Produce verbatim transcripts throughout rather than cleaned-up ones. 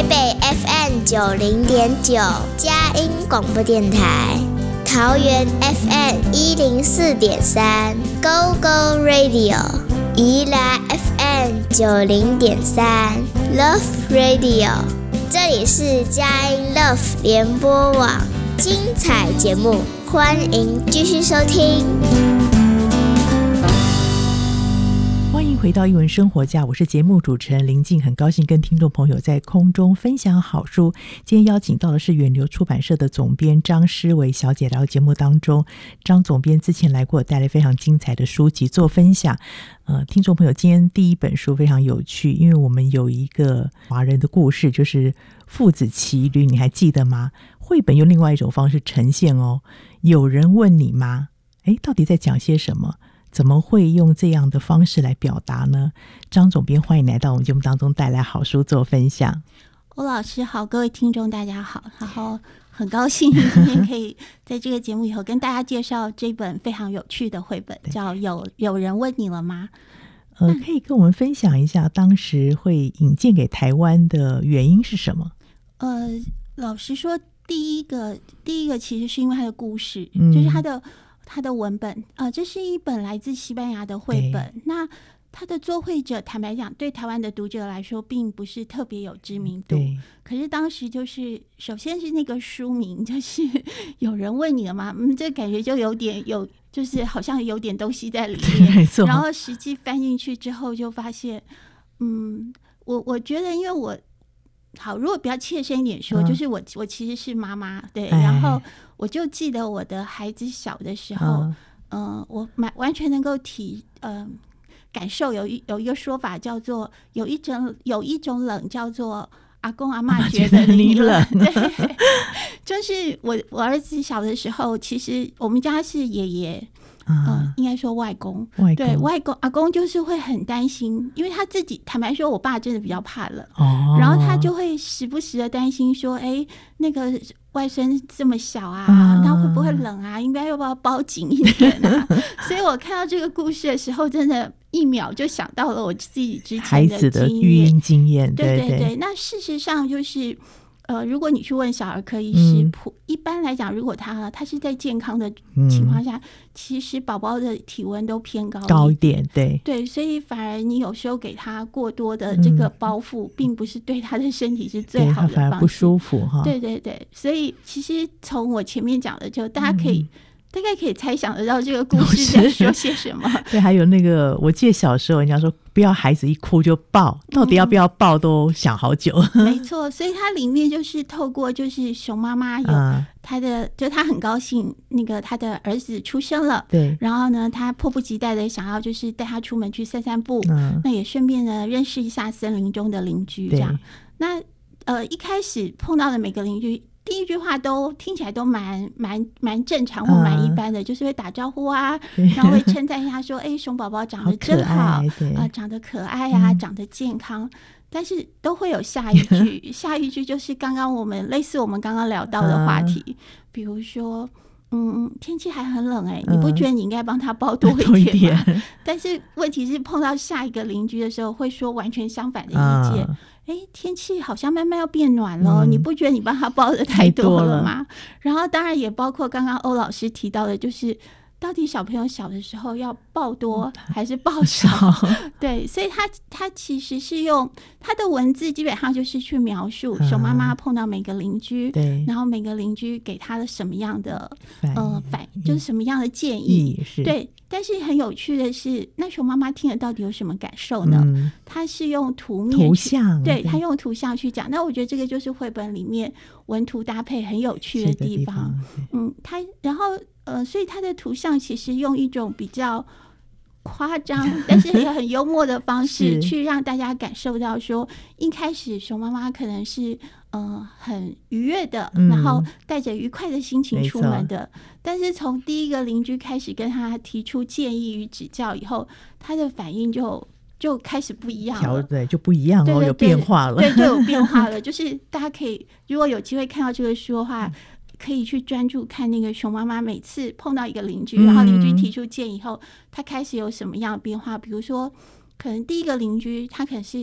北 F M 九零点九佳音广播电台，桃园 F M 一零四点三 Go Go Radio， 宜兰 F M 九零点三 Love Radio， 这里是佳音 Love 联播网，精彩节目，欢迎继续收听。 欢迎回到艺文生活家，我是节目主持人林静，很高兴跟听众朋友在空中分享好书。今天邀请到的是远流出版社的总编张诗维小姐来到节目当中。张总编之前来过，带来非常精彩的书籍做分享。呃，听众朋友，今天第一本书非常有趣，因为我们有一个华人的故事，就是父子骑驴，你还记得吗？绘本用另外一种方式呈现哦。有人问你吗？诶，到底在讲些什么？怎么会用这样的方式来表达呢？张总编，欢迎来到我们节目当中，带来好书做分享。 欧老师好，各位听众大家好，然后很高兴今天可以在这个节目以后跟大家介绍这本非常有趣的绘本，叫有有人问你了吗？ 呃，可以跟我们分享一下当时会引荐给台湾的原因是什么？ 呃，老实说，第一个第一个其实是因为它的故事， 嗯、 就是它的它的文本，呃，这是一本来自西班牙的绘本。那它的作绘者，坦白讲，对台湾的读者来说，并不是特别有知名度。可是当时就是，首先是那个书名，就是有人问你了吗？嗯，这感觉就有点有，就是好像有点东西在里面。 没错。 然后实际翻进去之后，就发现，嗯，我我觉得，因为我。好，如果比较切身一点说，嗯、就是我我其实是妈妈，对，哎、然后我就记得我的孩子小的时候，嗯、呃，我完完全能够体呃感受有一有一个说法叫做有一种有一种冷叫做阿公阿嬷觉得你冷，对，就是我我儿子小的时候，其实我们家是爷爷。嗯、呃，应该说外公， 外公对外公阿公就是会很担心，因为他自己坦白说，我爸真的比较怕冷， 哦， 然后他就会时不时的担心说，哎，那个外孙这么小啊，他、嗯、会不会冷啊？应该要不要包紧一点啊？所以我看到这个故事的时候，真的一秒就想到了我自己之前的孩子的育婴经验， 对对对, 对, 对。那事实上就是。呃，如果你去问小儿科医师，嗯、一般来讲，如果他他是在健康的情况下，嗯、其实宝宝的体温都偏高一点高一点，对对，所以反而你有时候给他过多的这个包覆，嗯、并不是对他的身体是最好的方式， 反而不舒服哈。 对对对，所以其实从我前面讲的，就大家可以。嗯大概可以猜想得到这个故事在说些什么。 对，还有那个，我记得小时候人家说不要孩子一哭就抱，到底要不要抱都想好久。 嗯、没错，所以它里面就是透过就是熊妈妈有她的，嗯、就她很高兴那个她的儿子出生了， 对， 然后呢，她迫不及待的想要就是带他出门去散散步， 嗯、 那也顺便呢认识一下森林中的邻居，这样。那呃一开始碰到的每个邻居。第一句话都听起来都蛮蛮蛮正常或蛮一般的，嗯、就是会打招呼啊，然后会称赞一下说：“哎，熊宝宝长得真好，啊、呃，长得可爱啊，嗯、长得健康。”但是都会有下一句，下一句就是刚刚我们类似我们刚刚聊到的话题，嗯、比如说。嗯，天气还很冷哎、欸，你不觉得你应该帮他包多一点吗？嗯、但是问题是碰到下一个邻居的时候，会说完全相反的意见。哎、嗯，天气好像慢慢要变暖了，嗯、你不觉得你帮他包的太多了吗？然后当然也包括刚刚欧老师提到的，就是到底小朋友小的时候要抱多还是抱少？对，所以他他其实是用他的文字，基本上就是去描述熊妈妈碰到每个邻居， 对、嗯， 然后每个邻居给他的什么样的呃反，就是什么样的建议，对。但是很有趣的是，那熊妈妈听了到底有什么感受呢？嗯、她是用图面图像， 对，她用图像去讲。那我觉得这个就是绘本里面文图搭配很有趣的地方。地方嗯，她然后呃，所以她的图像其实用一种比较夸张，但是也很幽默的方式，去让大家感受到说，一开始熊妈妈可能是呃很愉悦的，嗯、然后带着愉快的心情出门的。但是从第一个邻居开始跟他提出建议与指教以后，他的反应就就开始不一样了， 对，就不一样哦，对对对，有变化了， 对，就有变化了。就是大家可以如果有机会看到这个书的话，可以去专注看那个熊妈妈每次碰到一个邻居，嗯、然后邻居提出建议以后，他开始有什么样的变化。比如说，可能第一个邻居他可能是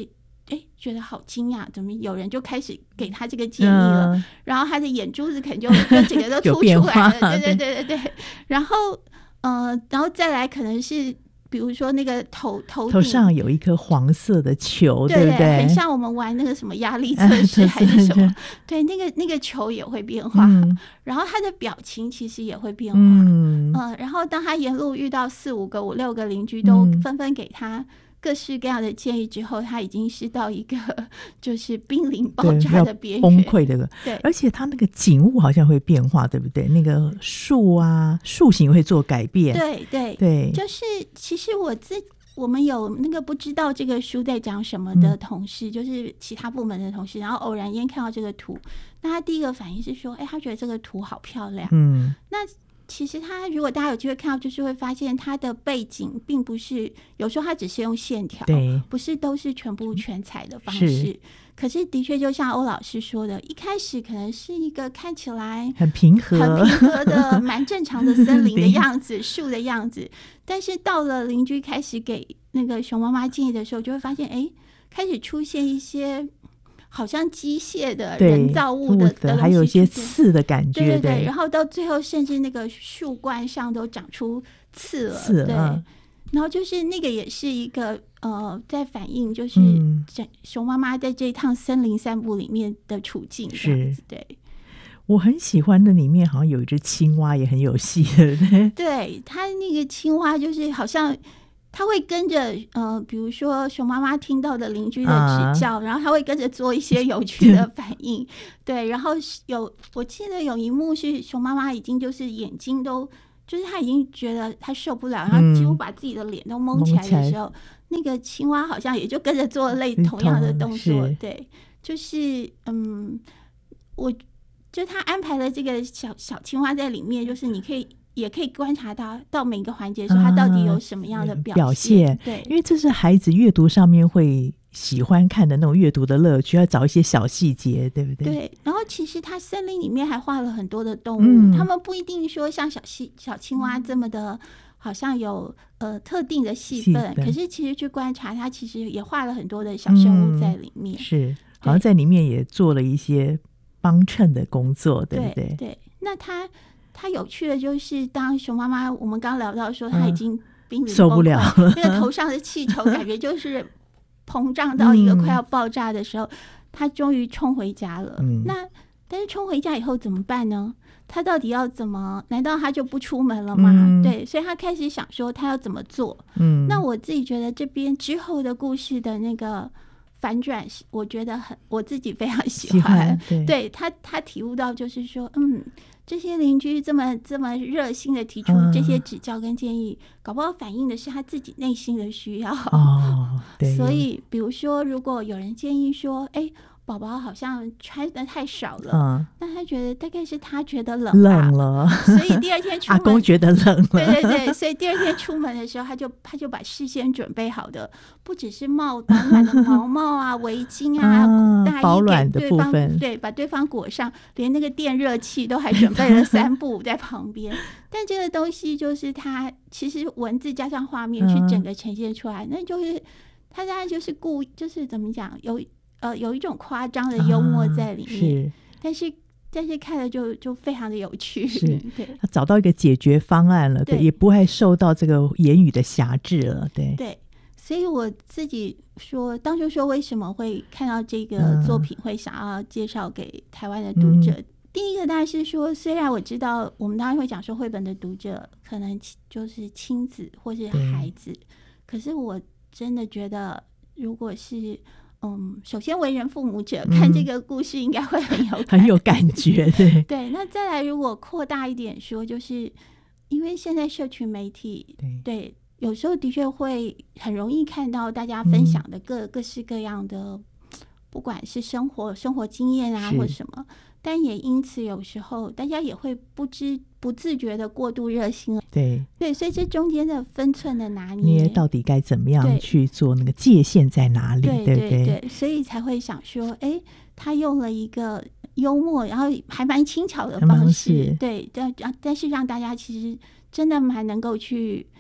哎，觉得好惊讶，怎么有人就开始给他这个建议了？嗯、然后他的眼珠子可能就就整个都凸出来了，对对对对对。然后呃，然后再来可能是比如说那个头头头上有一颗黄色的球， 对对不对？ 很像我们玩那个什么压力测试还是什么？对，那个那个球也会变化，嗯、然后他的表情其实也会变化，嗯、呃，然后当他沿路遇到四五个、五六个邻居都纷纷给他各式各样的建议之后，他已经是到一个就是濒临爆炸的边缘， 崩溃的。 对， 而且他那个景物好像会变化，对不对？那个树啊，树形会做改变。 对对对， 就是其实我自我们有那个不知道这个书在讲什么的同事，嗯、就是其他部门的同事，然后偶然间看到这个图，那他第一个反应是说：“哎，他觉得这个图好漂亮。”嗯，那。其实他如果大家有机会看到，就是会发现他的背景并不是，有时候他只是用线条，不是都是全部全彩的方式。可是的确就像欧老师说的，一开始可能是一个看起来很平和很平和的蛮正常的森林的样子树的样子，但是到了邻居开始给那个熊妈妈建议的时候，就会发现哎，开始出现一些好像机械的人造物 的, 的还有一些刺的感觉， 对对对，然后到最后甚至那个树冠上都长出刺了， 刺对、 嗯， 然后就是那个也是一个呃，在反映就是熊妈妈在这一趟森林散步里面的处境，是，对。 我很喜欢的里面好像有一只青蛙也很有戏，对不对？ 对，它那个青蛙就是好像。他会跟着呃，比如说熊妈妈听到的邻居的指教，啊、然后他会跟着做一些有趣的反应。对，然后有我记得有一幕是熊妈妈已经就是眼睛都就是他已经觉得他受不了，然后几乎把自己的脸都蒙起来的时候，嗯、那个青蛙好像也就跟着做类同样的动作。对，就是嗯，我就他安排了这个小小青蛙在里面，就是你可以。也可以观察到到每个环节说他到底有什么样的表现，嗯、表现对， 因为这是孩子阅读上面会喜欢看的那种阅读的乐趣，要找一些小细节，对不对？ 对。然后其实他森林里面还画了很多的动物，嗯、他们不一定说像小细小青蛙这么的，好像有呃特定的戏份，可是其实去观察，他其实也画了很多的小生物在里面， 嗯、是，好像在里面也做了一些帮衬的工作，对不对？ 对对，那他。它有趣的就是，当熊妈妈我们刚聊到说，它已经濒临受不了了， 那个头上的气球感觉就是膨胀到一个快要爆炸的时候，它终于冲回家了。嗯、那但是冲回家以后怎么办呢？他到底要怎么？难道他就不出门了吗？嗯、对，所以他开始想说他要怎么做。嗯，那我自己觉得这边之后的故事的那个反转，我觉得很我自己非常喜欢。喜欢对，对他他体悟到就是说，嗯。这些邻居这么这么热心的提出这些指教跟建议，嗯、搞不好反映的是他自己内心的需要。 哦，对。 所以，比如说，如果有人建议说，哎，宝宝好像穿的太少了，嗯、那他觉得大概是他觉得冷吧， 冷了， 所以第二天出门， 阿公觉得冷了， 对对对，所以第二天出门的时候，他就他就把事先准备好的，不只是帽短短的毛帽啊、围巾啊、 啊大保暖衣给对方， 的部分， 对，把对方裹上，连那个电热器都还准备了三部在旁边。但这个东西就是他其实文字加上画面去整个呈现出来，嗯、那就是他当然就是故意，就是怎么讲有。呃，有一种夸张的幽默在里面，啊、但是但是看了就就非常的有趣， 是， 对， 他找到一个解决方案了，对，对也不会受到这个言语的辖制了，对对，所以我自己说，当初说为什么会看到这个作品，会想要介绍给台湾的读者。嗯、第一个当然是说，虽然我知道我们当然会讲说绘本的读者可能就是亲子或是孩子，可是我真的觉得，如果是嗯，首先为人父母者看这个故事应该会很有感、 嗯、很有感觉，对对。那再来，如果扩大一点说，就是因为现在社群媒体 对, 对有时候的确会很容易看到大家分享的各、嗯、各式各样的，不管是生活生活经验啊或什么，但也因此有时候大家也会不知不自觉的过度热心了， 对对，所以这中间的分寸的拿捏， 捏到底该怎么样去做，那个界限在哪里， 对对不对？ 对对，所以才会想说，哎，他用了一个幽默，然后还蛮轻巧的方式，对，但但是让大家其实真的蛮能够去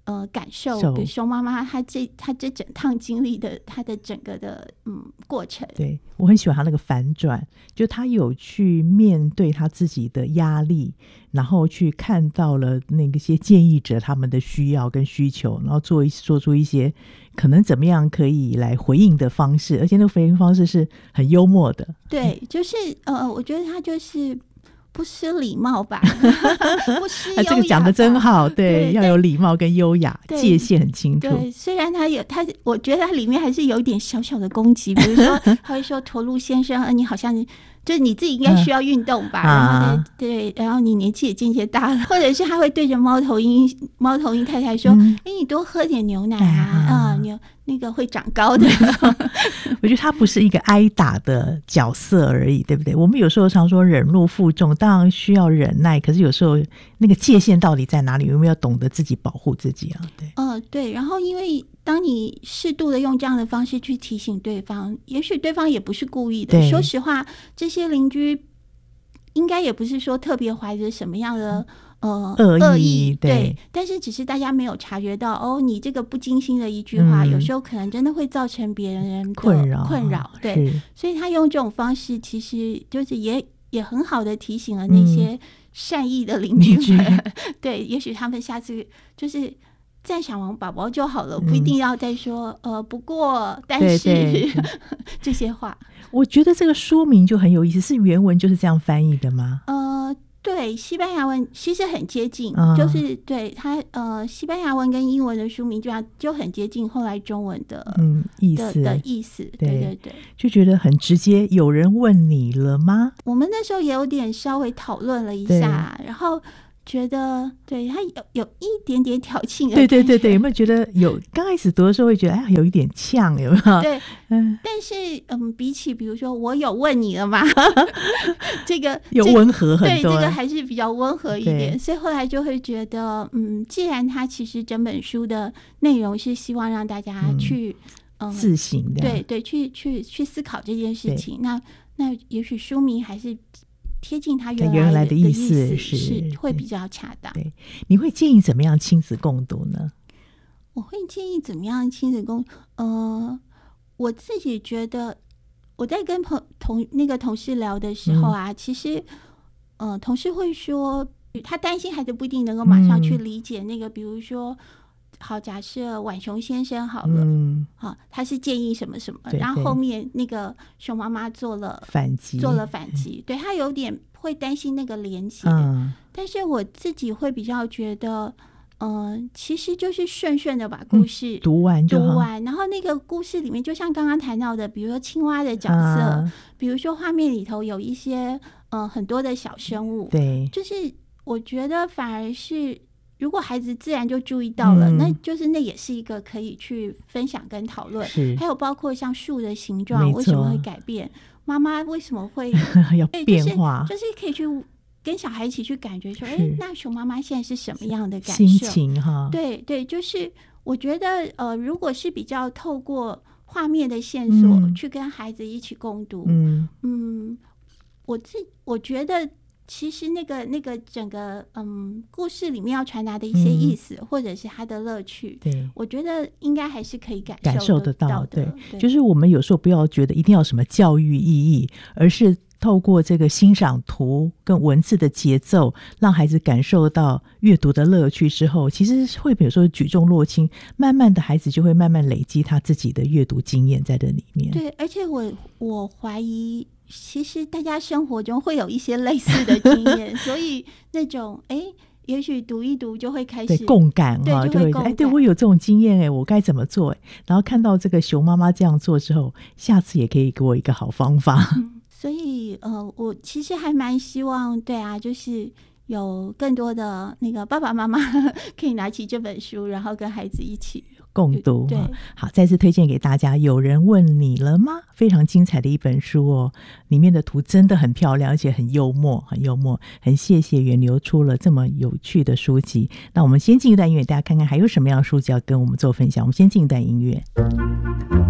呃感受，比如熊妈妈她这她这整趟经历的她的整个的嗯过程。 对，我很喜欢她那个反转，就她有去面对她自己的压力，然后去看到了那些建议者他们的需要跟需求，然后做一做出一些可能怎么样可以来回应的方式，而且那个回应方式是很幽默的。 对，就是呃，我觉得她就是不失礼貌吧，不失优雅吧。 这个讲得真好， 对, 对，要有礼貌跟优雅，界限很清楚。 对，虽然他有他，我觉得他里面还是有一点小小的攻击，比如说他会说驼鹿先生，呃，你好像就是你自己应该需要运动吧，嗯、然后对，然后你年纪也渐渐大了，或者是他会对着猫头鹰猫头鹰太太说：“哎、嗯欸，你多喝点牛奶啊，啊、嗯，你那个会长高的。” 我觉得他不是一个挨打的角色而已，对不对？我们有时候常说忍辱负重，当然需要忍耐，可是有时候那个界限到底在哪里？有没有懂得自己保护自己啊？对， 呃，对。然后，因为当你适度的用这样的方式去提醒对方，也许对方也不是故意的。说实话，这些邻居应该也不是说特别怀着什么样的。呃， 恶意， 对， 对， 但是只是大家没有察觉到，哦，你这个不经心的一句话，嗯、有时候可能真的会造成别人的困扰， 困扰，对，所以他用这种方式，其实就是也也很好的提醒了那些善意的邻居们，嗯、对，也许他们下次就是赞赏完宝宝就好了，不一定要再说、嗯、呃，不过，但是对对这些话， 我觉得这个说明就很有意思，是原文就是这样翻译的吗？ 呃。对，西班牙文其实很接近，嗯、就是对它呃，西班牙文跟英文的书名就就很接近后来中文的嗯意思的, 的意思，对对对， 就觉得很直接。有人问你了吗？ 我们那时候也有点稍微讨论了一下，然后觉得对他有有一点点挑衅的， 对对对对，有没有觉得有？刚开始读的时候会觉得哎，有一点呛，有没有？ 对，嗯，但是嗯，比起比如说我有问你了吗？这个有温和很多， 对，这个还是比较温和一点，所以后来就会觉得，嗯，既然他其实整本书的内容是希望让大家去嗯, 嗯自省的， 对对，去去去思考这件事情，那那也许书名还是。贴近他原来 的, 原来的意思是是会比较恰当。 对，你会建议怎么样亲子共读呢？ 我会建议怎么样亲子共呃，我自己觉得我在跟朋同那个同事聊的时候啊，嗯、其实呃，同事会说他担心孩子不一定能够马上去理解那个，嗯、比如说。好，假设浣熊先生好了，嗯，好，他是建议什么什么， 对对， 然后后面那个熊妈妈做了反击， 做了反击，对，他有点会担心那个连结， 嗯， 但是我自己会比较觉得，嗯、呃，其实就是顺顺的把故事、 嗯、读完就好， 读完，然后那个故事里面，就像刚刚谈到的，比如说青蛙的角色，啊、比如说画面里头有一些呃很多的小生物， 对， 就是我觉得反而是。如果孩子自然就注意到了、嗯、那就是那也是一个可以去分享跟讨论，还有包括像树的形状为什么会改变，妈妈为什么会要变化、 就是、就是可以去跟小孩一起去感觉说，哎，那熊妈妈现在是什么样的感受心情哈？ 对对，就是我觉得呃，如果是比较透过画面的线索、嗯、去跟孩子一起共读，嗯嗯，我自我觉得。其实那个那个整个嗯故事里面要传达的一些意思，嗯、或者是它的乐趣， 对， 我觉得应该还是可以感受感受得到的。 对， 对，就是我们有时候不要觉得一定要什么教育意义，而是透过这个欣赏图跟文字的节奏，让孩子感受到阅读的乐趣之后，其实绘本有时候举重若轻，慢慢的孩子就会慢慢累积他自己的阅读经验在这里面。 对，而且我我怀疑。其实大家生活中会有一些类似的经验，所以那种哎，也许读一读就会开始对共感哈， 就会哎，对我有这种经验哎，我该怎么做？然后看到这个熊妈妈这样做之后，下次也可以给我一个好方法。 嗯、所以呃，我其实还蛮希望，对啊，就是有更多的那个爸爸妈妈可以拿起这本书，然后跟孩子一起。 共读， 对， 好，再次推荐给大家。有人问你了吗？非常精彩的一本书哦，里面的图真的很漂亮，而且很幽默，很幽默。很谢谢远流出了这么有趣的书籍。那我们先进一段音乐，大家看看还有什么样的书籍要跟我们做分享。我们先进一段音乐。